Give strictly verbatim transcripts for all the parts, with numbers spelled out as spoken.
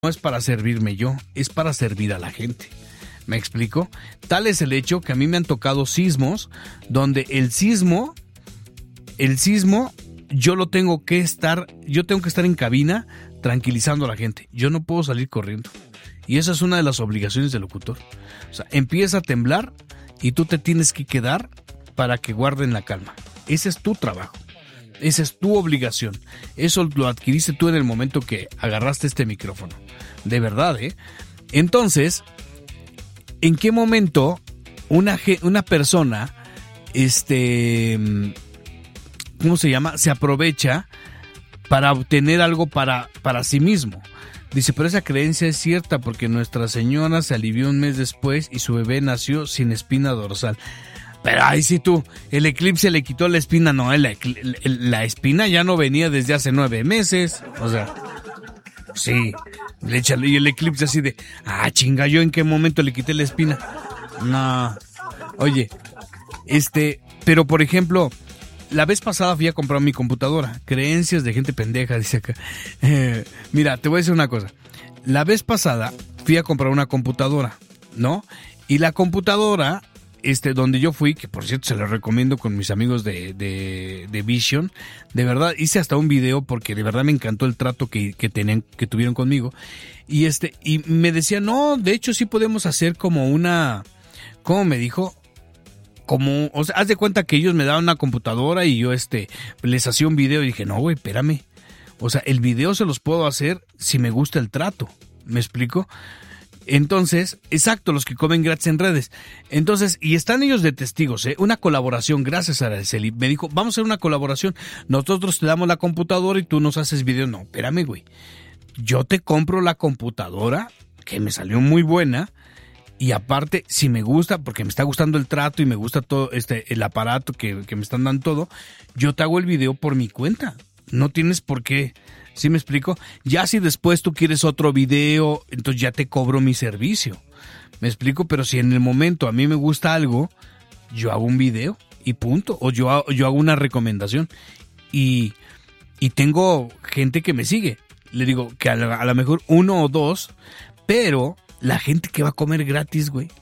no es para servirme yo, es para servir a la gente. ¿Me explico? Tal es el hecho que a mí me han tocado sismos donde el sismo, el sismo, yo lo tengo que estar, yo tengo que estar en cabina tranquilizando a la gente. Yo no puedo salir corriendo. Y esa es una de las obligaciones del locutor. O sea, empieza a temblar y tú te tienes que quedar para que guarden la calma. Ese es tu trabajo. Esa es tu obligación. Eso lo adquiriste tú en el momento que agarraste este micrófono. De verdad, ¿eh? Entonces, ¿en qué momento una, una persona, este, ¿cómo se llama? Se aprovecha para obtener algo para, para sí mismo. Dice, pero esa creencia es cierta porque Nuestra Señora se alivió un mes después y su bebé nació sin espina dorsal. Pero ahí sí tú, el eclipse le quitó la espina. No, la, la espina ya no venía desde hace nueve meses. O sea, sí, le échale, y el eclipse así de, ah, chinga, ¿yo en qué momento le quité la espina? No, oye, este, pero por ejemplo, la vez pasada fui a comprar mi computadora. Creencias de gente pendeja, dice acá. Eh, mira, te voy a decir una cosa. La vez pasada fui a comprar una computadora, ¿no? Y la computadora, este, donde yo fui, que por cierto se lo recomiendo con mis amigos de, de, de Vision, de verdad hice hasta un video porque de verdad me encantó el trato que, que tenían, que tuvieron conmigo. Y este, y me decían, no, de hecho sí podemos hacer como una, ¿cómo me dijo? Como, o sea, haz de cuenta que ellos me daban una computadora y yo este les hacía un video y dije, no, güey, espérame. O sea, el video se los puedo hacer si me gusta el trato. ¿Me explico? Entonces, exacto, los que comen gratis en redes. Entonces, y están ellos de testigos, ¿eh? Una colaboración, gracias a Araceli. Me dijo, vamos a hacer una colaboración. Nosotros te damos la computadora y tú nos haces video. No, espérame, güey. Yo te compro la computadora, que me salió muy buena. Y aparte, si me gusta, porque me está gustando el trato y me gusta todo este el aparato que, que me están dando todo, yo te hago el video por mi cuenta. No tienes por qué. ¿Sí me explico? Ya si después tú quieres otro video, entonces ya te cobro mi servicio. ¿Me explico? Pero si en el momento a mí me gusta algo, yo hago un video y punto. O yo hago, yo hago una recomendación. Y, y tengo gente que me sigue. Le digo que a lo, a lo mejor uno o dos, pero la gente que va a comer gratis, güey.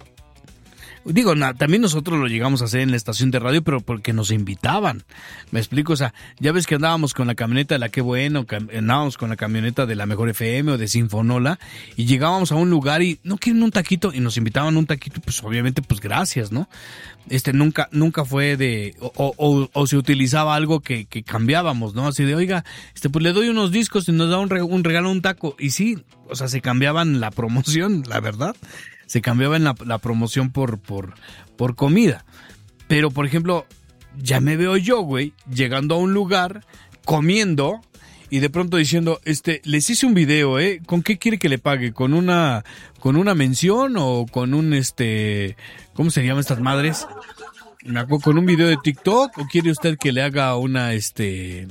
Digo, na, también nosotros lo llegamos a hacer en la estación de radio, pero porque nos invitaban. ¿Me explico? O sea, ya ves que andábamos con la camioneta de La Qué Bueno, andábamos con la camioneta de La Mejor F M o de Sinfonola, y llegábamos a un lugar y no quieren un taquito, y nos invitaban a un taquito, pues obviamente, pues gracias, ¿no? Este, nunca, nunca fue de, o, o, o se utilizaba algo que, que cambiábamos, ¿no? Así de, oiga, este, pues le doy unos discos y nos da un, re, un regalo, un taco. Y sí, o sea, se cambiaban la promoción, la verdad. Se cambiaba en la, la promoción por, por, por comida. Pero, por ejemplo, ya me veo yo, güey, llegando a un lugar, comiendo, y de pronto diciendo, este, les hice un video, ¿eh? ¿Con qué quiere que le pague? ¿Con una, con una mención o con un, este, ¿cómo se llaman estas madres? ¿Con un video de TikTok? ¿O quiere usted que le haga una, este,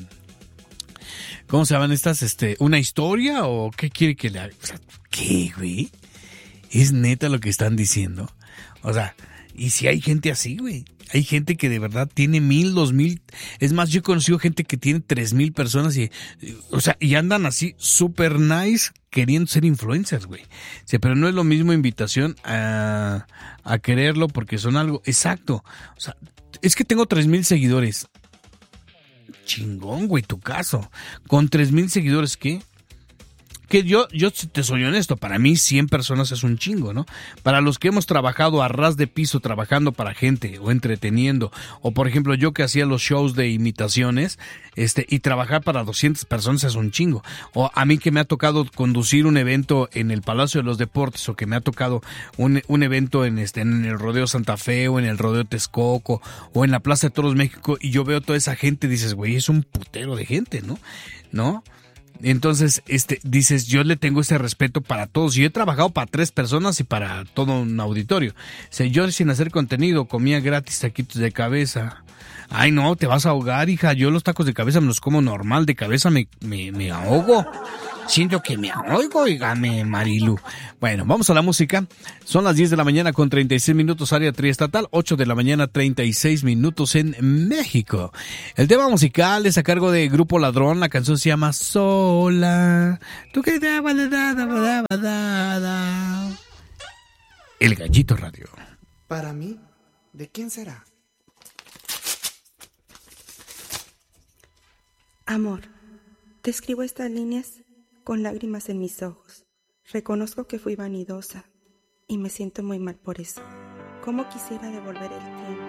¿cómo se llaman estas, este, una historia? ¿O qué quiere que le haga? O sea, ¿qué, güey? ¿Es neta lo que están diciendo? O sea, y si hay gente así, güey. Hay gente que de verdad tiene mil, dos mil. Es más, yo he conocido gente que tiene tres mil personas y, o sea, y andan así super nice queriendo ser influencers, güey. Sí, pero no es lo mismo invitación a, a quererlo porque son algo. Exacto. O sea, es que tengo tres mil seguidores. Chingón, güey, tu caso. Con tres mil seguidores, ¿qué? Que yo, yo te soy honesto, para mí cien personas es un chingo, ¿no? Para los que hemos trabajado a ras de piso, trabajando para gente o entreteniendo, o por ejemplo yo que hacía los shows de imitaciones, este, y trabajar para doscientas personas es un chingo. O a mí que me ha tocado conducir un evento en el Palacio de los Deportes, o que me ha tocado un, un evento en este, en el Rodeo Santa Fe, o en el Rodeo Texcoco, o en la Plaza de Toros México, y yo veo toda esa gente, dices, güey, es un putero de gente, ¿no? ¿No? Entonces, este, dices, yo le tengo ese respeto para todos. Yo he trabajado para tres personas y para todo un auditorio. O sea, yo sin hacer contenido comía gratis taquitos de cabeza. Ay, no, te vas a ahogar, hija. Yo los tacos de cabeza me los como normal. De cabeza me, me, me ahogo. Siento que me oigo, oígame, Marilu. Bueno, vamos a la música. Son las diez de la mañana con treinta y seis minutos, área triestatal, ocho de la mañana, treinta y seis minutos en México. El tema musical es a cargo de Grupo Ladrón. La canción se llama Sola. ¿Tú qué te El Gallito Radio. Para mí, ¿de quién será? Amor, te escribo estas líneas con lágrimas en mis ojos. Reconozco que fui vanidosa y me siento muy mal por eso. ¿Cómo quisiera devolver el tiempo